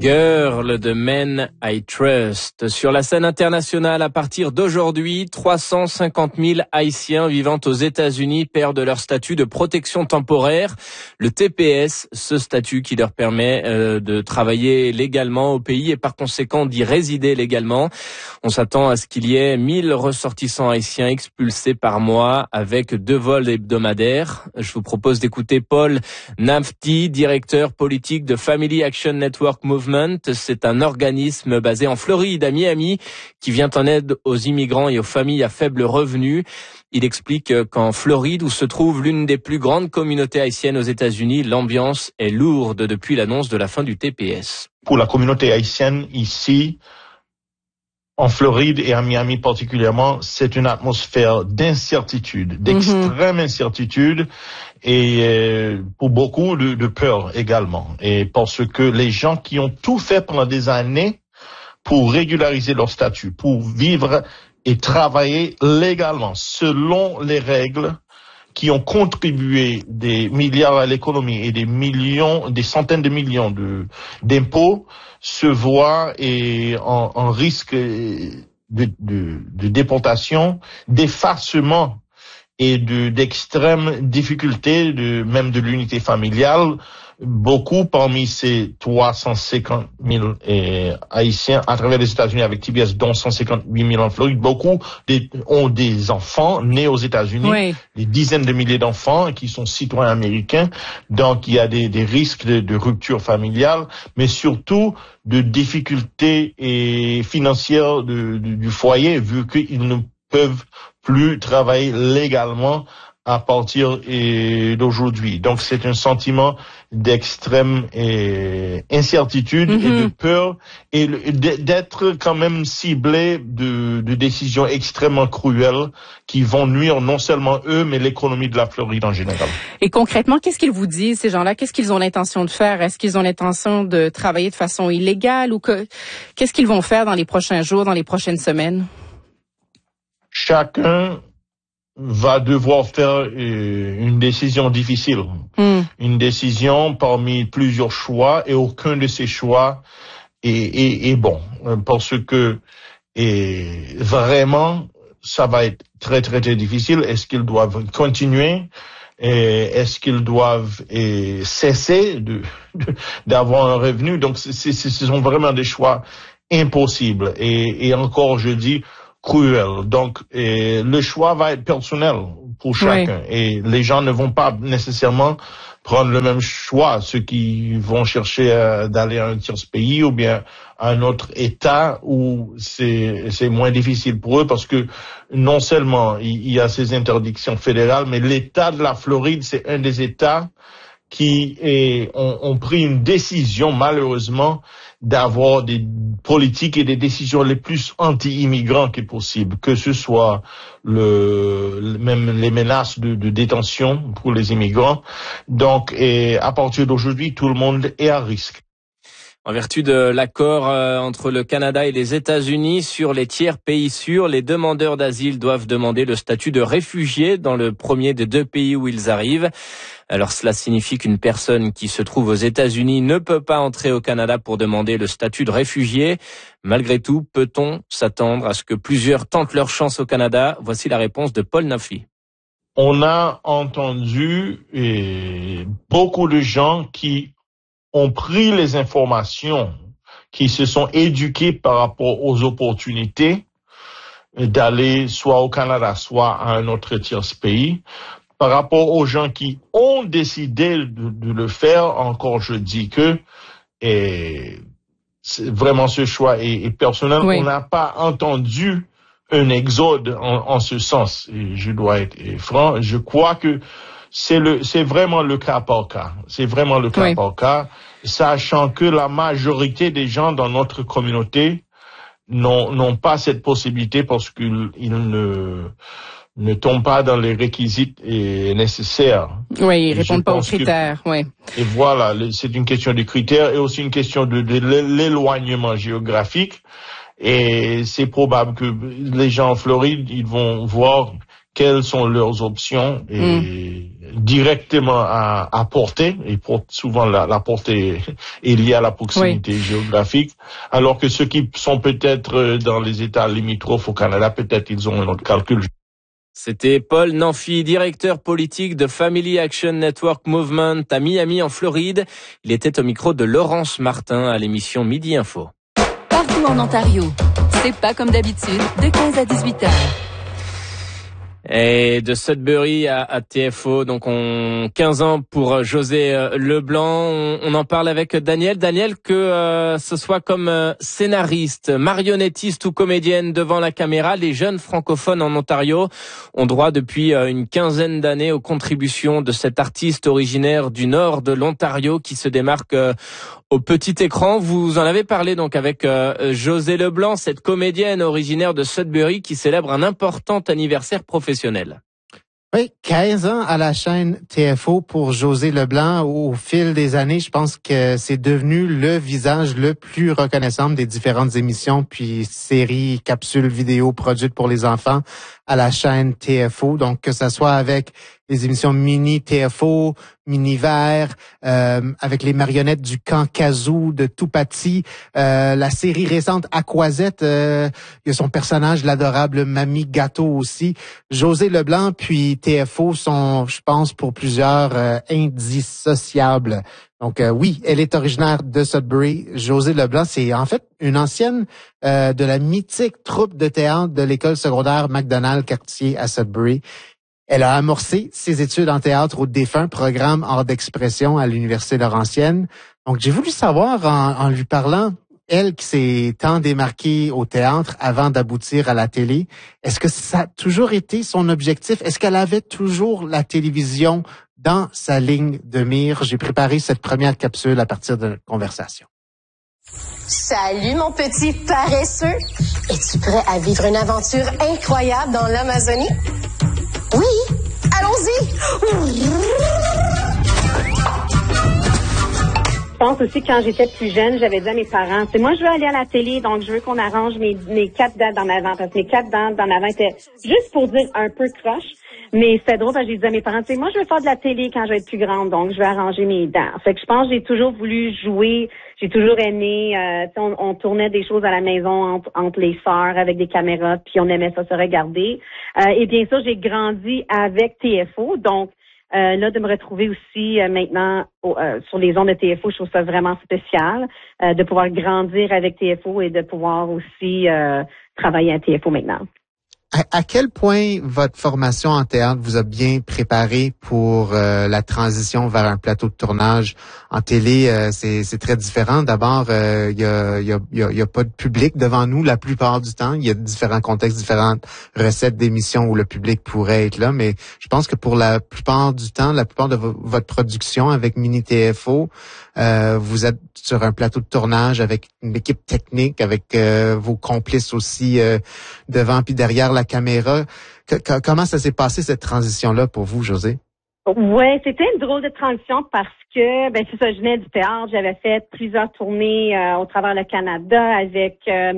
Girl de Men I Trust. Sur la scène internationale, à partir d'aujourd'hui, 350 000 Haïtiens vivant aux États-Unis perdent leur statut de protection temporaire, le TPS, ce statut qui leur permet de travailler légalement au pays et par conséquent d'y résider légalement. On s'attend à ce qu'il y ait 1000 ressortissants haïtiens expulsés par mois avec 2 vols hebdomadaires. Je vous propose d'écouter Paul Nafti, directeur politique de Family Action Network Movement. C'est un organisme basé en Floride, à Miami, qui vient en aide aux immigrants et aux familles à faible revenu. Il explique qu'en Floride, où se trouve l'une des plus grandes communautés haïtiennes aux États-Unis, l'ambiance est lourde depuis l'annonce de la fin du TPS. Pour la communauté haïtienne ici, en Floride et à Miami particulièrement, c'est une atmosphère d'incertitude, d'extrême incertitude et pour beaucoup de peur également. Et parce que les gens qui ont tout fait pendant des années pour régulariser leur statut, pour vivre et travailler légalement selon les règles, qui ont contribué des milliards à l'économie et des millions, des centaines de millions d'impôts, se voient en risque de déportation, d'effacement et d'extrême difficulté, même de l'unité familiale. Beaucoup parmi ces 350 000 Haïtiens à travers les États-Unis avec TPS, dont 158 000 en Floride, beaucoup ont des enfants nés aux États-Unis, oui. Des dizaines de milliers d'enfants qui sont citoyens américains. Donc il y a des risques de rupture familiale, mais surtout de difficultés financières du foyer, vu qu'ils ne peuvent plus travailler légalement à partir d'aujourd'hui. Donc c'est un sentiment d'extrême incertitude et de peur et d'être quand même ciblé de décisions extrêmement cruelles qui vont nuire non seulement eux, mais l'économie de la Floride en général. Et concrètement, qu'est-ce qu'ils vous disent, ces gens-là? Qu'est-ce qu'ils ont l'intention de faire? Est-ce qu'ils ont l'intention de travailler de façon illégale ou qu'est-ce qu'ils vont faire dans les prochains jours, dans les prochaines semaines? Chacun va devoir faire une décision difficile. Une décision parmi plusieurs choix et aucun de ces choix est bon. Parce que vraiment, ça va être très, très, très difficile. Est-ce qu'ils doivent continuer? Est-ce qu'ils doivent cesser d'avoir un revenu? Donc, ce sont vraiment des choix impossibles. Et encore, je dis, cruel. Donc, le choix va être personnel pour chacun. Oui. Et les gens ne vont pas nécessairement prendre le même choix. Ceux qui vont chercher d'aller à un tiers pays ou bien à un autre État où c'est moins difficile pour eux parce que non seulement il y a ces interdictions fédérales, mais l'État de la Floride, c'est un des États qui ont pris une décision, malheureusement, d'avoir des politiques et des décisions les plus anti-immigrants que possible, que ce soit même les menaces de détention pour les immigrants. Donc, à partir d'aujourd'hui, tout le monde est à risque. En vertu de l'accord entre le Canada et les États-Unis sur les tiers pays sûrs, les demandeurs d'asile doivent demander le statut de réfugié dans le premier des 2 pays où ils arrivent. Alors cela signifie qu'une personne qui se trouve aux États-Unis ne peut pas entrer au Canada pour demander le statut de réfugié. Malgré tout, peut-on s'attendre à ce que plusieurs tentent leur chance au Canada? Voici la réponse de Paul Nafli. On a entendu beaucoup de gens qui ont pris les informations, qui se sont éduqués par rapport aux opportunités d'aller soit au Canada, soit à un autre tiers pays. Par rapport aux gens qui ont décidé de le faire, encore je dis que vraiment ce choix est personnel. Oui. On n'a pas entendu un exode en ce sens. Et je dois être franc. Je crois que c'est vraiment le cas par cas. C'est vraiment le cas par cas, sachant que la majorité des gens dans notre communauté n'ont pas cette possibilité parce qu'ils ne tombent pas dans les requisites nécessaires. Oui, ils répondent pas aux critères, oui. Et voilà, c'est une question de critères et aussi une question de l'éloignement géographique. Et c'est probable que les gens en Floride, ils vont voir quelles sont leurs options et directement à portée, et souvent la portée est liée à la proximité géographique, alors que ceux qui sont peut-être dans les États limitrophes au Canada, peut-être ils ont un autre calcul. C'était Paul Nanfi, directeur politique de Family Action Network Movement à Miami en Floride. Il était au micro de Laurence Martin à l'émission Midi Info. Partout en Ontario, c'est pas comme d'habitude, de 15 à 18 heures. Et de Sudbury à TFO, donc 15 ans pour José Leblanc. On en parle avec Daniel. Daniel, que ce soit comme scénariste, marionnettiste ou comédienne devant la caméra, les jeunes francophones en Ontario ont droit depuis une quinzaine d'années aux contributions de cet artiste originaire du nord de l'Ontario qui se démarque au petit écran. Vous en avez parlé donc avec José Leblanc, cette comédienne originaire de Sudbury qui célèbre un important anniversaire professionnel. Oui, 15 ans à la chaîne TFO pour José Leblanc. Au fil des années, je pense que c'est devenu le visage le plus reconnaissable des différentes émissions puis séries, capsules vidéo produites pour les enfants à la chaîne TFO. Donc, que ça soit avec les émissions mini TFO, mini vert, avec les marionnettes du camp Kazoo de Toupati, la série récente Aquazette, il y a son personnage, l'adorable Mamie Gâteau aussi. José Leblanc puis TFO sont, je pense, pour plusieurs indissociables. Donc oui, elle est originaire de Sudbury. José Leblanc, c'est en fait une ancienne de la mythique troupe de théâtre de l'école secondaire MacDonald-Cartier à Sudbury. Elle a amorcé ses études en théâtre au défunt programme Art d'expression à l'Université Laurentienne. Donc, j'ai voulu savoir, en lui parlant, elle qui s'est tant démarquée au théâtre avant d'aboutir à la télé, est-ce que ça a toujours été son objectif? Est-ce qu'elle avait toujours la télévision dans sa ligne de mire? J'ai préparé cette première capsule à partir de notre conversation. Salut mon petit paresseux. Es-tu prêt à vivre une aventure incroyable dans l'Amazonie? Oui, allons-y! Je pense aussi que quand j'étais plus jeune, j'avais dit à mes parents, c'est moi je veux aller à la télé, donc je veux qu'on arrange mes 4 dents d'en avant, parce que mes 4 dents d'en avant étaient juste pour dire un peu croche, mais c'était drôle parce que j'ai dit à mes parents, tu sais, moi je veux faire de la télé quand je vais être plus grande, donc je vais arranger mes dents. Fait que je pense que j'ai toujours voulu jouer, j'ai toujours aimé, on tournait des choses à la maison entre les sœurs avec des caméras, puis on aimait ça se regarder. Et bien sûr, j'ai grandi avec TFO, donc là, de me retrouver aussi maintenant sur les ondes de TFO, je trouve ça vraiment spécial de pouvoir grandir avec TFO et de pouvoir aussi travailler à TFO maintenant. À quel point votre formation en théâtre vous a bien préparé pour la transition vers un plateau de tournage en télé? C'est très différent. D'abord, il y a pas de public devant nous la plupart du temps. Il y a différents contextes, différentes recettes d'émissions où le public pourrait être là. Mais je pense que pour la plupart du temps, la plupart de votre production avec Mini TFO, vous êtes sur un plateau de tournage avec une équipe technique, avec vos complices aussi devant puis derrière la caméra. Comment ça s'est passé cette transition-là pour vous, José? Ouais, c'était une drôle de transition parce que, c'est ça, je venais du théâtre, j'avais fait plusieurs tournées au travers le Canada avec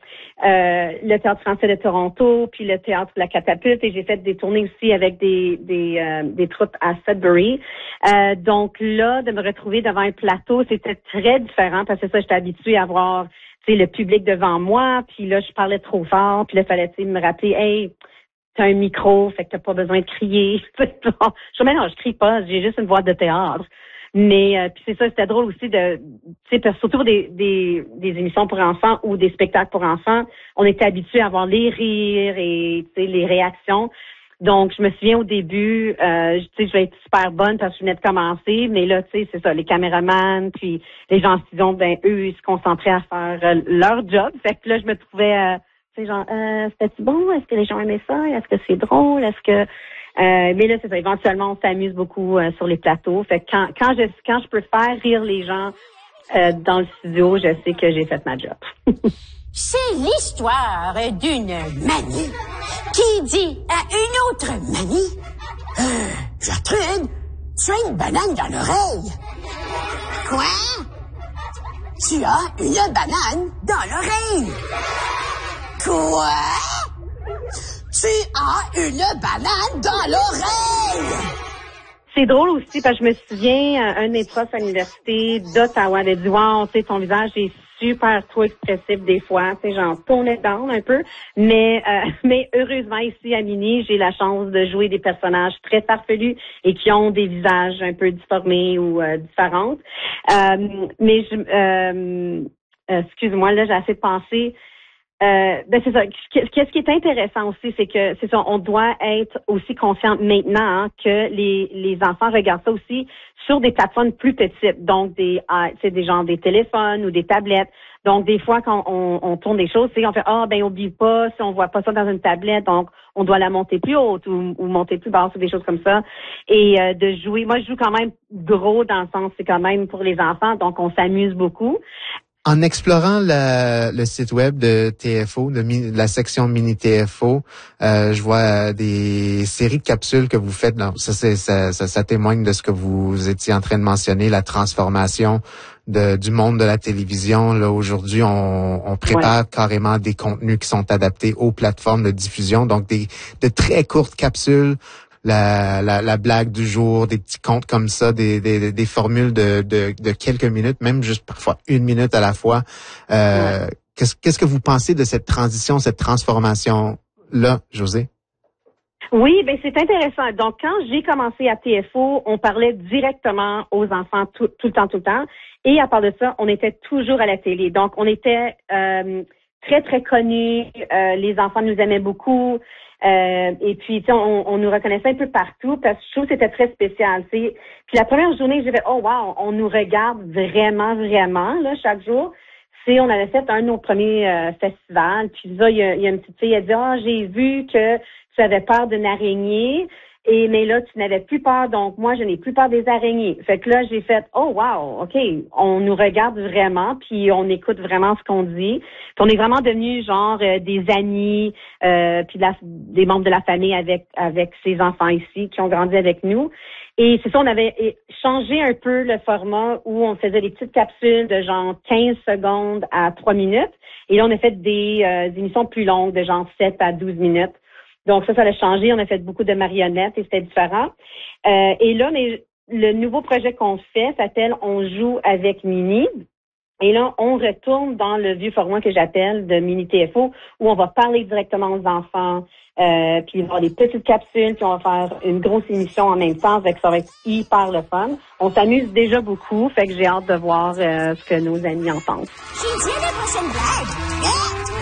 le Théâtre français de Toronto, puis le Théâtre de la Catapulte, et j'ai fait des tournées aussi avec des troupes à Sudbury. Donc là, de me retrouver devant un plateau, c'était très différent parce que ça, j'étais habituée à voir, tu sais, le public devant moi, puis là, je parlais trop fort, puis là, fallait, tu sais, me rappeler, hey, t'as un micro, fait que t'as pas besoin de crier. Je crie pas, j'ai juste une voix de théâtre. Mais puis c'est ça, c'était drôle aussi de, tu sais, surtout des émissions pour enfants ou des spectacles pour enfants, on était habitués à voir les rires et tu sais les réactions. Donc je me souviens au début, tu sais, je vais être super bonne parce que je venais de commencer, mais là tu sais c'est ça, les caméramans puis les gens en studio, eux ils se concentraient à faire leur job. Fait que là je me trouvais genre, c'était-tu bon? Est-ce que les gens aimaient ça? Est-ce que c'est drôle? Est-ce que... mais là, c'est ça. Éventuellement, on s'amuse beaucoup sur les plateaux. Fait que quand je peux faire rire les gens dans le studio, je sais que j'ai fait ma job. C'est l'histoire d'une manie qui dit à une autre manie, Gertrude, tu as une banane dans l'oreille. Quoi? Tu as une banane dans l'oreille. Quoi? Tu as une banane dans l'oreille! C'est drôle aussi parce que je me souviens, un de mes profs à l'université d'Ottawa avait dit, wow, tu sais, ton visage est super trop expressif des fois, tu sais, j'en tournais down un peu, mais heureusement ici à Mini, j'ai la chance de jouer des personnages très farfelus et qui ont des visages un peu déformés ou différents. Excuse-moi, là, j'ai assez de penser. C'est ça. Ce qui est intéressant aussi, c'est que c'est ça, on doit être aussi conscient maintenant que les enfants regardent ça aussi sur des plateformes plus petites, donc des genres des téléphones ou des tablettes. Donc des fois quand on tourne des choses, on fait oublie pas si on voit pas ça dans une tablette, donc on doit la monter plus haute ou monter plus basse ou des choses comme ça. Et de jouer, moi je joue quand même gros dans le sens c'est quand même pour les enfants, donc on s'amuse beaucoup. En explorant le site web de TFO, de la section Mini TFO, je vois des séries de capsules que vous faites. Ça témoigne de ce que vous étiez en train de mentionner, la transformation du monde de la télévision. Là, aujourd'hui, on prépare carrément des contenus qui sont adaptés aux plateformes de diffusion, donc de très courtes capsules. La blague du jour, des petits contes comme ça, des formules de quelques minutes, même juste parfois 1 minute à la fois. Qu'est-ce que vous pensez de cette transition, cette transformation-là, Josée? Oui, c'est intéressant. Donc, quand j'ai commencé à TFO, on parlait directement aux enfants tout le temps. Et à part de ça, on était toujours à la télé. Donc, on était très, très connus. Les enfants nous aimaient beaucoup. Et puis, on nous reconnaissait un peu partout parce que je trouve que c'était très spécial. Puis la première journée, j'ai fait, oh wow, on nous regarde vraiment, vraiment, là, chaque jour. On avait fait un de nos premiers festivals. Puis là, il y a une petite fille, elle dit, j'ai vu que tu avais peur d'une araignée. Mais là, tu n'avais plus peur, donc moi, je n'ai plus peur des araignées. Fait que là, j'ai fait, oh wow, OK, on nous regarde vraiment, puis on écoute vraiment ce qu'on dit. Puis on est vraiment devenus genre des amis, puis des membres de la famille avec ces enfants ici qui ont grandi avec nous. Et c'est ça, on avait changé un peu le format où on faisait des petites capsules de genre 15 secondes à 3 minutes. Et là, on a fait des émissions plus longues de genre 7 à 12 minutes. Donc ça a changé. On a fait beaucoup de marionnettes et c'était différent. Et là, le nouveau projet qu'on fait s'appelle On joue avec Mini. Et là, on retourne dans le vieux format que j'appelle de Mini TFO, où on va parler directement aux enfants, puis il va y avoir des petites capsules, puis on va faire une grosse émission en même temps, fait que ça va être hyper le fun. On s'amuse déjà beaucoup, fait que j'ai hâte de voir ce que nos amis en pensent. J'ai dit la prochaine blague.